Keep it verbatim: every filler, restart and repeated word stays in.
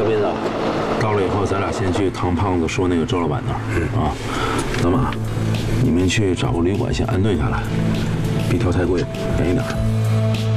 斌子， 到了以后，咱俩先去唐胖子说那个周老板那儿。嗯啊，老马，你们去找个旅馆先安顿下来，别挑太贵，便宜点。